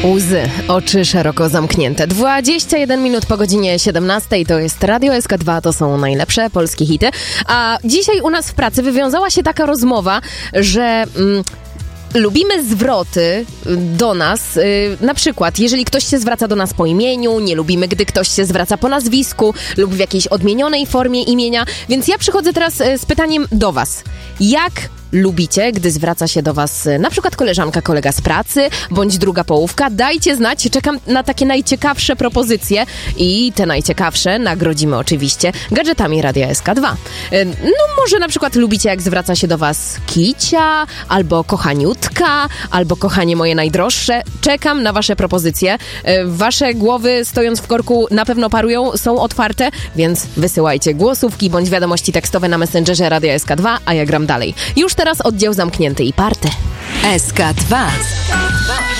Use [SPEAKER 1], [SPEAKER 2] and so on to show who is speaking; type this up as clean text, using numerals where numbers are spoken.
[SPEAKER 1] Łzy, oczy szeroko zamknięte. 21 minut po godzinie 17, to jest Radio SK2, to są najlepsze polskie hity. A dzisiaj u nas w pracy wywiązała się taka rozmowa, że... lubimy zwroty do nas, na przykład, jeżeli ktoś się zwraca do nas po imieniu, nie lubimy, gdy ktoś się zwraca po nazwisku lub w jakiejś odmienionej formie imienia, więc ja przychodzę teraz z pytaniem do was. Jak lubicie, gdy zwraca się do was na przykład koleżanka, kolega z pracy, bądź druga połówka? Dajcie znać, czekam na takie najciekawsze propozycje i te najciekawsze nagrodzimy oczywiście gadżetami Radia SK2. No może na przykład lubicie, jak zwraca się do was kicia, albo kochaniutka, albo kochanie moje najdroższe. Czekam na wasze propozycje. Wasze głowy, stojąc w korku, na pewno parują, są otwarte, więc wysyłajcie głosówki bądź wiadomości tekstowe na Messengerze Radia SK2, a ja gram dalej. Już teraz oddział zamknięty i party.
[SPEAKER 2] SK2.